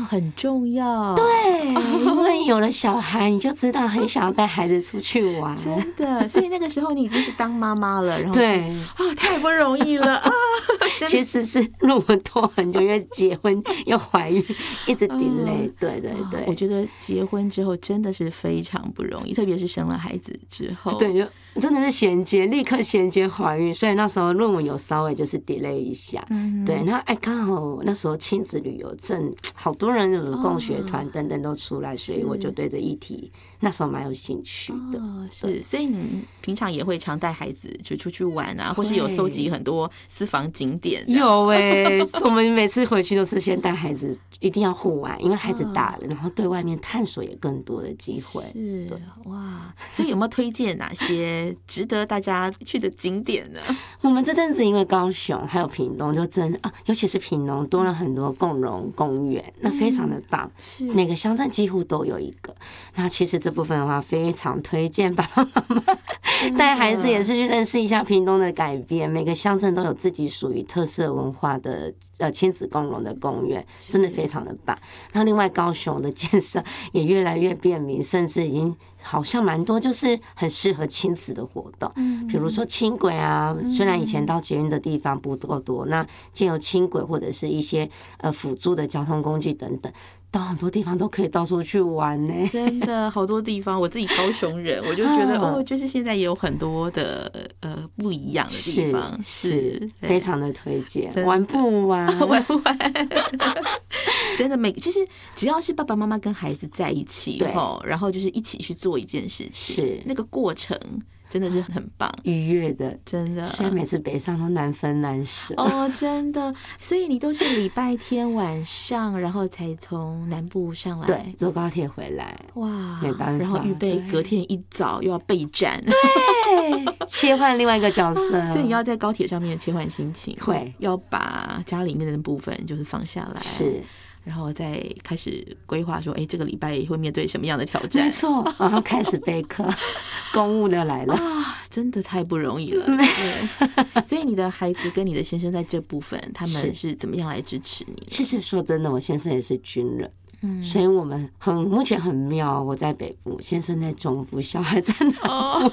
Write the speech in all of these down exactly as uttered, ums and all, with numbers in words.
很重要。 对，因为有了小孩，你就知道很想要带孩子出去玩。 真的，所以那个时候你已经是当妈妈了，然后对啊，太不容易了啊！ 其实是论文拖很久，因为结婚又怀孕，一直 delay、嗯。对对对， 我觉得结婚之后真的是非常不容易，特别是生了孩子之后， 对，就真的是衔接，立刻衔接怀孕，所以那时候论文有稍微就是 delay 一下。嗯，对，那哎，刚好那时候亲子旅游正好多人有共学团等等都出来，哦、所以我就对这议题那时候蛮有兴趣的。 哦、是，所以你平常也会常带孩子就出去玩啊，或是有搜集很多私房景点。 有哎、欸，我们每次回去都是先带孩子，一定要户外，因为孩子大了，然后对外面探索也更多的机会。 是，哇，所以有没有推荐哪些值得大家去的景点呢？ 我们这阵子因为高雄还有屏东，就真的啊，尤其是屏东多了很多共融公园，那非常的棒。嗯、每个乡镇几乎都有一个。那其实这部分的话，非常推荐爸爸妈妈带孩子也是去认识一下屏东的改变。每个乡镇都有自己属于特色文化的呃亲子共融的公园，真的非常的棒。那另外高雄的建设也越来越便民，甚至已经好像蛮多就是很适合亲子的活动，嗯，比如说轻轨啊，虽然以前到捷运的地方不够多，那借由轻轨或者是一些呃辅助的交通工具等等。到很多地方都可以到处去玩呢、欸， 真的好多地方。我自己高雄人，我就觉得、嗯、哦，就是现在也有很多的呃不一样的地方， 是, 是非常的推荐。玩不玩？ 玩不玩？真的每其实只要是爸爸妈妈跟孩子在一起后，然后就是一起去做一件事情， 是那个过程。真的是很棒， 愉悦的， 真的。 所以每次北上都难分难舍哦，真的。所以你都是礼拜天晚上，然后才从南部上来， 对，坐高铁回来。 哇， 没办法， 然后预备隔天一早又要备战， 对，切换另外一个角色、啊， 所以你要在高铁上面切换心情， 会要把家里面的部分就是放下来， 是。 然后再开始规划说，哎，这个礼拜会面对什么样的挑战？ 没错，然后开始备课，公务的来了啊，真的太不容易了。对，所以你的孩子跟你的先生在这部分，他们是怎么样来支持你？ 其实说真的，我先生也是军人。嗯，所以我们很目前很妙，我在北部，先生在中部，小孩在南部。哦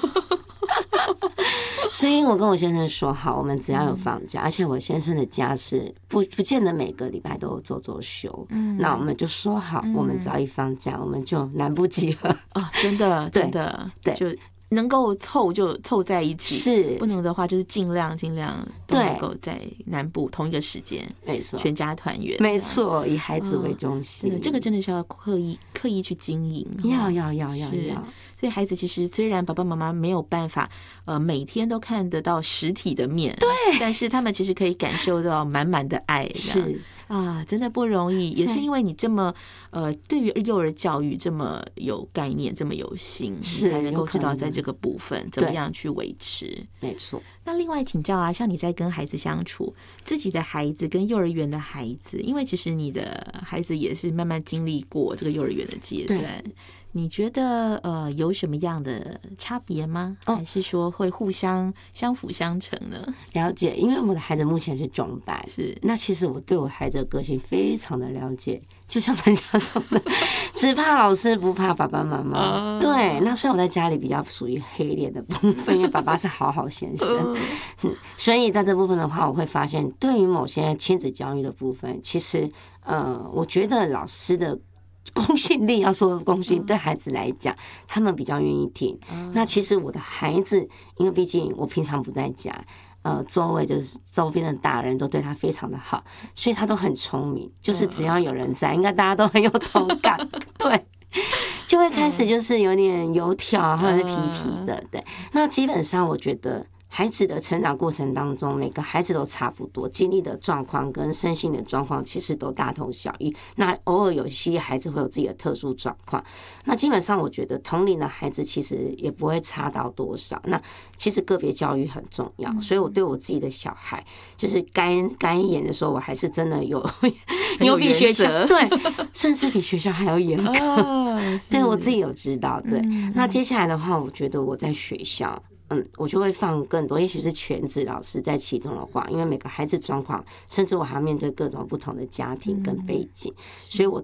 所以我跟我先生说好，我们只要有放假，而且我先生的家是不不见得每个礼拜都有周周休，嗯，那我们就说好，我们只要一放假，我们就南部集合啊，真的，真的，对，就能够凑就凑在一起， 是不能的话就是尽量尽量都能够在南部同一个时间， 没错， 全家团圆， 没错，以孩子为中心， 哦、这个真的是要刻意刻意去经营， 要要要要要。 所以孩子其实虽然爸爸妈妈没有办法，呃，每天都看得到实体的面， 对， 但是他们其实可以感受到满满的爱， 是啊，真的不容易，也是因为你这么呃，对于幼儿教育这么有概念，这么有心， 是才能够知道在这个部分怎么样去维持。 没错。 那另外请教啊，像你在跟孩子相处，自己的孩子跟幼儿园的孩子，因为其实你的孩子也是慢慢经历过这个幼儿园的阶段。你觉得呃有什么样的差别吗？哦、还是说会互相相辅相成呢？ 了解，因为我的孩子目前是中班， 是那其实我对我孩子的个性非常的了解，就像人家说的，只怕老师不怕爸爸妈妈。哦、对，那虽然我在家里比较属于黑脸的部分，因为爸爸是好好先生，嗯、所以在这部分的话，我会发现对于某些亲子教育的部分，其实呃，我觉得老师的公信力，要说公信，对孩子来讲，他们比较愿意听。那其实我的孩子，因为毕竟我平常不在家，呃，周围就是周边的大人都对他非常的好，所以他都很聪明。就是只要有人在，应该大家都很有同感，对，就会开始就是有点油条或者是皮皮的，对。那基本上我觉得，孩子的成长过程当中，每个孩子都差不多，经历的状况跟身心的状况其实都大同小异。那偶尔有些孩子会有自己的特殊状况，那基本上我觉得同龄的孩子其实也不会差到多少。那其实个别教育很重要，所以我对我自己的小孩，就是该该演的时候，我还是真的有有比学校对，甚至比学校还要严格。哦、对我自己有知道，对。嗯、那接下来的话，我觉得我在学校。嗯，我就会放更多，也许是全职老师在其中的话，因为每个孩子状况，甚至我还要面对各种不同的家庭跟背景，所以我